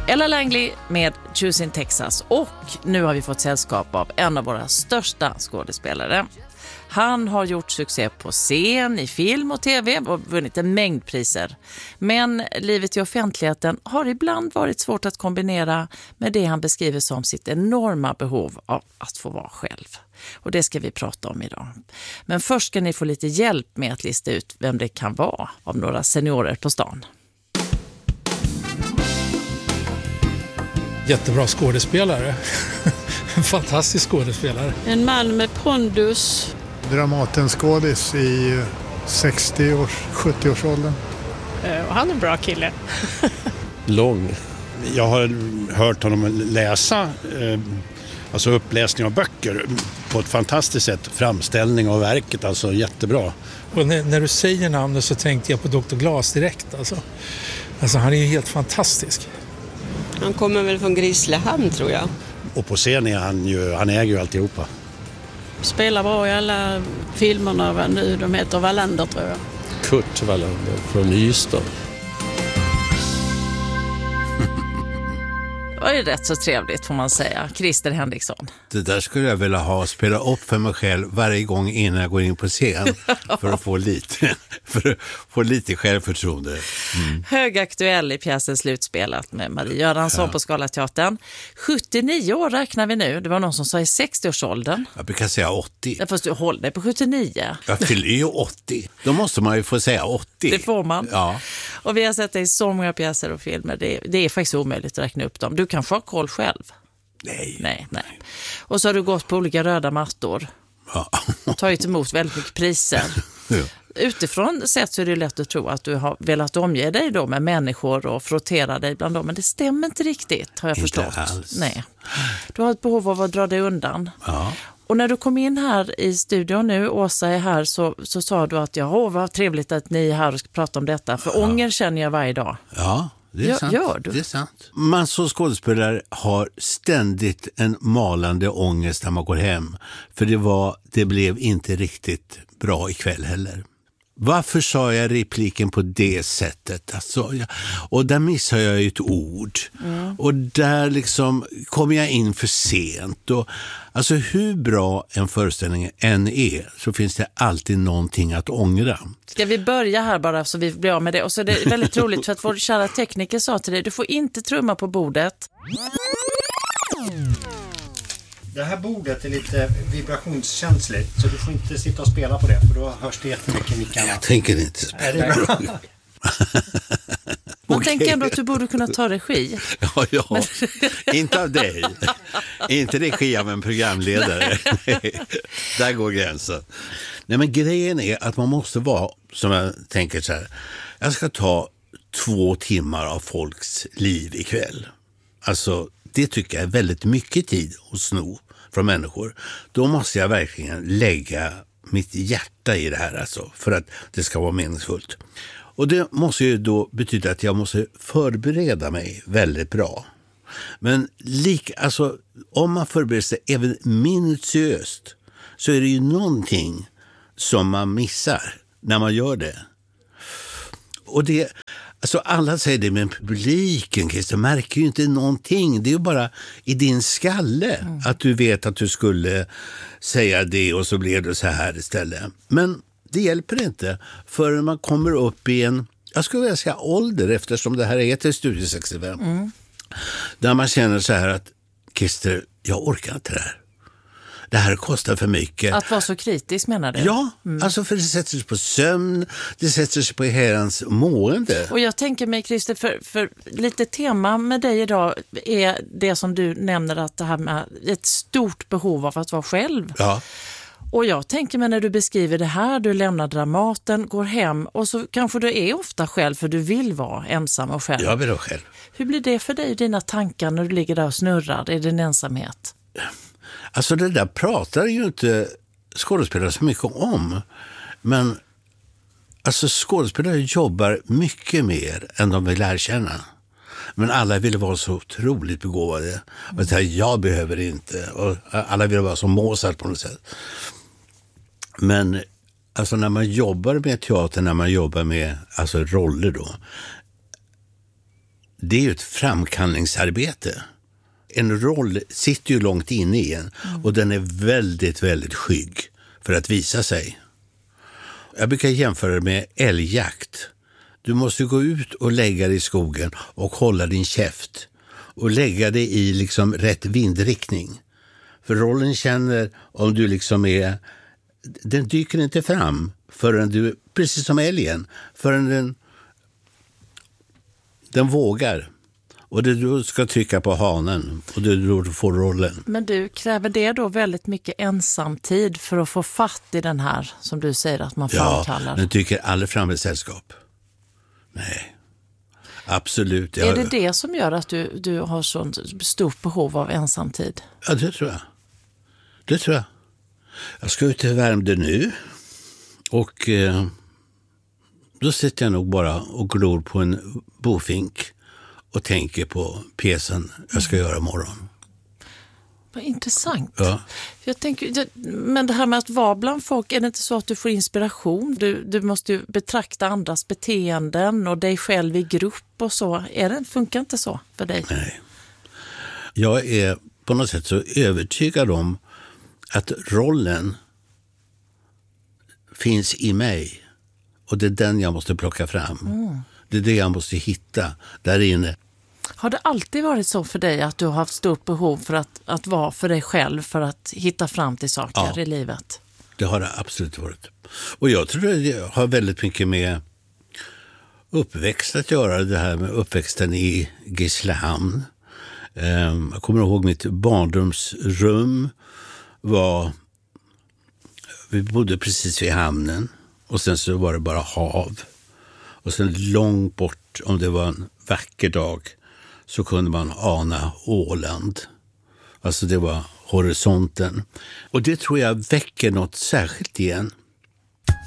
Ella Langley med Choosing Texas, och nu har vi fått sällskap av en av våra största skådespelare. Han har gjort succé på scen, i film och tv och vunnit en mängd priser. Men livet i offentligheten har ibland varit svårt att kombinera med det han beskriver som sitt enorma behov av att få vara själv. Och det ska vi prata om idag. Men först ska ni få lite hjälp med att lista ut vem det kan vara av några seniorer på stan. Jättebra skådespelare. En fantastisk skådespelare. En man med pondus. Dramatenskådis i 70-årsåldern. Och han är en bra kille. Lång. Jag har hört honom läsa alltså uppläsning av böcker på ett fantastiskt sätt. Framställning av verket, alltså jättebra. Och när du säger namnet så tänkte jag på Dr. Glas direkt. Alltså han är ju helt fantastisk. Han kommer väl från Grisslehamn, tror jag. Och på scen är han äger ju alltihopa. Spelar bra i alla filmerna, vad nu de heter, Wallander, tror jag. Kurt Wallander från Ystad. Det var ju rätt så trevligt, får man säga. Christer Henriksson. Det där skulle jag vilja spela upp för mig själv varje gång innan jag går in på scen för att få lite självförtroende. Mm. Högaktuell i pjäsen Slutspelat med Marie Göransson på Scalateatern. 79 år räknar vi nu. Det var någon som sa i 60-årsåldern. Jag brukar säga 80. Ja, fast du håller dig på 79. Jag fyller ju 80. Då måste man ju få säga 80. Det får man. Ja. Och vi har sett det i så många pjäser och filmer. Det är faktiskt omöjligt att räkna upp dem. Du kanske har koll själv. Nej. Och så har du gått på olika röda mattor. Ja. Tagit emot väldigt mycket priser. Ja. Utifrån sett så är det lätt att tro att du har velat omge dig då med människor och frottera dig bland dem. Men det stämmer inte riktigt, har jag förstått. Inte alls. Nej. Du har ett behov av att dra dig undan. Ja. Och när du kom in här i studion nu, Åsa är här, så sa du att vad trevligt att ni är här och ska prata om detta. För ånger känner jag varje dag. Ja. Det är sant. Gör du? Det är sant. Man som skådespelare har ständigt en malande ångest när man går hem. För det blev inte riktigt bra ikväll heller. Varför sa jag repliken på det sättet? Alltså, och där missar jag ju ett ord. Mm. Och där liksom kommer jag in för sent. Och, alltså hur bra en föreställning än är så finns det alltid någonting att ångra. Ska vi börja här bara så vi blir av med det? Och så är det väldigt roligt för att vår kära tekniker sa till dig, du får inte trumma på bordet. Det här bordet är lite vibrationskänsligt så du får inte sitta och spela på det för då hörs det jättemycket mickarna. Jag tänker inte spela. Man tänker ändå att du borde kunna ta regi. Ja. Men... inte av dig. Inte regi av en programledare. Där går gränsen. Nej, men grejen är att man måste vara, som jag tänker så här, jag ska ta 2 timmar av folks liv ikväll. Alltså, det tycker jag är väldigt mycket tid att sno från människor. Då måste jag verkligen lägga mitt hjärta i det här alltså, för att det ska vara meningsfullt. Och det måste ju då betyda att jag måste förbereda mig väldigt bra. Men om man förbereder sig även minutiöst så är det ju någonting som man missar när man gör det. Och det... Alltså alla säger det, men publiken, Christer, märker ju inte någonting. Det är ju bara i din skalle att du vet att du skulle säga det och så blev det så här istället. Men det hjälper inte förrän man kommer upp i en, jag skulle vilja säga ålder, eftersom det här heter Studio 65. Där man känner så här att, Christer, jag orkar inte det här. Det här kostar för mycket. Att vara så kritisk menar du? Ja, alltså för det sätter sig på sömn, det sätter sig på herrans mående. Och jag tänker mig, Christer, för lite tema med dig idag är det som du nämner, att det här med ett stort behov av att vara själv. Ja. Och jag tänker mig när du beskriver det här, du lämnar Dramaten, går hem och så kanske du är ofta själv för du vill vara ensam och själv. Jag vill vara själv. Hur blir det för dig, dina tankar när du ligger där och snurrar i din ensamhet? Alltså det där pratar ju inte skådespelare så mycket om. Men alltså skådespelare jobbar mycket mer än de vill erkänna. Men alla vill vara så otroligt begåvade. Och säga, jag behöver inte. Och alla vill vara som Mozart på något sätt. Men alltså när man jobbar med teater, när man jobbar med alltså roller då. det är ju ett framkallningsarbete. En roll sitter ju långt inne i en och den är väldigt, väldigt skygg för att visa sig. Jag brukar jämföra det med älgjakt. Du måste gå ut och lägga dig i skogen och hålla din käft och lägga dig i liksom rätt vindriktning. För rollen känner om du liksom är... Den dyker inte fram förrän du, precis som älgen, förrän den vågar. Och du ska trycka på hanen och du får rollen. Men du, kräver det då väldigt mycket ensamtid för att få fatt i den här, som du säger att man framkallar? Ja, den tycker aldrig fram ett sällskap. Nej, absolut. Är det det som gör att du har så stort behov av ensamtid? Ja, det tror jag. Det tror jag. Jag ska ut till Värmdö nu och då sitter jag nog bara och glor på en bofink och tänker på pjäsen jag ska göra imorgon. Vad intressant. Ja. Jag tänker, men det här med att vara bland folk, är det inte så att du får inspiration? Du måste ju betrakta andras beteenden och dig själv i grupp och så. Funkar inte så för dig? Nej. Jag är på något sätt så övertygad om att rollen finns i mig och det är den jag måste plocka fram. Det är det jag måste hitta där inne. Har det alltid varit så för dig att du har haft stort behov för att vara för dig själv, för att hitta fram till saker i livet? Det har det absolut varit. Och jag tror det har väldigt mycket med uppväxt att göra, det här med uppväxten i Grisslehamn. Jag kommer ihåg mitt barndomsrum vi bodde precis vid hamnen och sen så var det bara hav. Och sen långt bort, om det var en vacker dag, så kunde man ana Åland. Alltså det var horisonten. Och det tror jag väcker något särskilt igen.